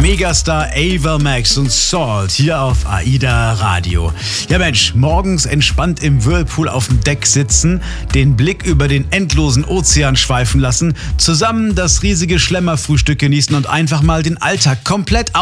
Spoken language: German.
Megastar Ava Max und Salt hier auf AIDA Radio. Ja Mensch, morgens entspannt im Whirlpool auf dem Deck sitzen, den Blick über den endlosen Ozean schweifen lassen, zusammen das riesige Schlemmerfrühstück genießen und einfach mal den Alltag komplett